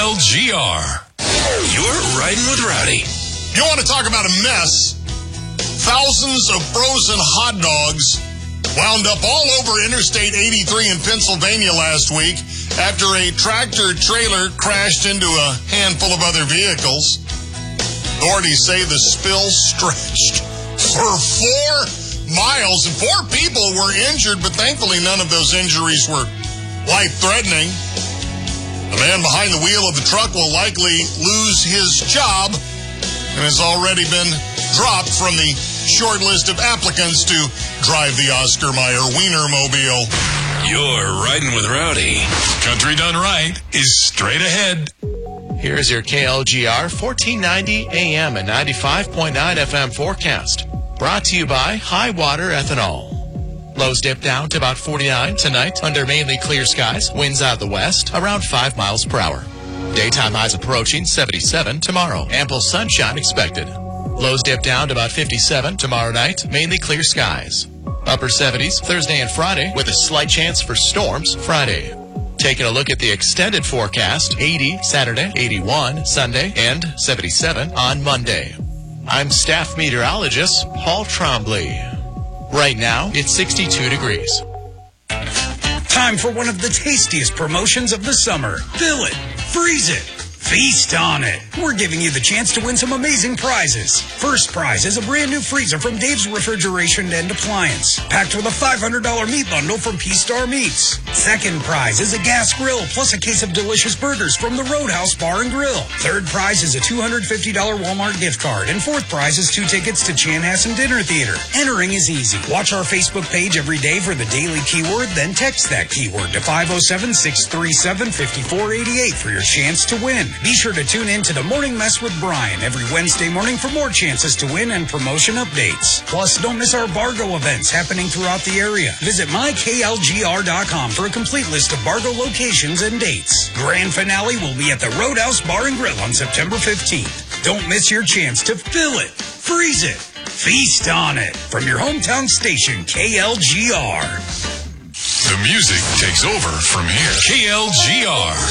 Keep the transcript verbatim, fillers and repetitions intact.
L G R. You're riding with Rowdy. You want to talk about a mess? Thousands of frozen hot dogs wound up all over Interstate eighty-three in Pennsylvania last week after a tractor trailer crashed into a handful of other vehicles. Authorities say the spill stretched for four miles and four people were injured, but thankfully none of those injuries were life-threatening. The man behind the wheel of the truck will likely lose his job and has already been dropped from the short list of applicants to drive the Oscar Mayer Wienermobile. You're riding with Rowdy. Country done right is straight ahead. Here's your K L G R fourteen ninety A M and ninety-five point nine F M forecast. Brought to you by High Water Ethanol. Lows dip down to about forty-nine tonight under mainly clear skies. Winds out of the west around five miles per hour. Daytime highs approaching seventy-seven tomorrow. Ample sunshine expected. Lows dip down to about fifty-seven tomorrow night. Mainly clear skies. Upper seventies Thursday and Friday with a slight chance for storms Friday. Taking a look at the extended forecast. eighty Saturday, eighty-one Sunday, and seventy-seven on Monday. I'm staff meteorologist Paul Trombley. Right now, it's sixty-two degrees. Time for one of the tastiest promotions of the summer. Fill it, freeze it, feast on it. We're giving you the chance to win some amazing prizes. First prize is a brand new freezer from Dave's Refrigeration and Appliance, packed with a five hundred dollars meat bundle from P-Star Meats. Second prize is a gas grill plus a case of delicious burgers from the Roadhouse Bar and Grill. Third prize is a two hundred fifty dollars Walmart gift card. And fourth prize is two tickets to Chanhassen Dinner Theater. Entering is easy. Watch our Facebook page every day for the daily keyword, then text that keyword to five oh seven, six three seven, five four eight eight for your chance to win. Be sure to tune in to the Morning Mess with Brian every Wednesday morning for more chances to win and promotion updates. Plus, don't miss our Bargo events happening throughout the area. Visit my K L G R dot com for a complete list of Bargo locations and dates. Grand finale will be at the Roadhouse Bar and Grill on September fifteenth. Don't miss your chance to fill it, freeze it, feast on it from your hometown station, K L G R. The music takes over from here. K L G R.